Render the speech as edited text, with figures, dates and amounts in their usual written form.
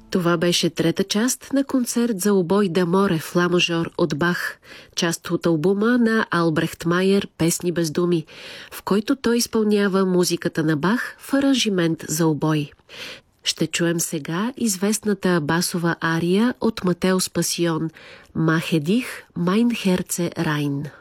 Това беше трета част на концерт за обой Даморе в ла мажор от Бах, част от албума на Албрехт Майер «Песни без думи», в който той изпълнява музиката на Бах в аранжимент за обой. Ще чуем сега известната басова ария от Матеус Пасион «Махе дих, майн херце райн».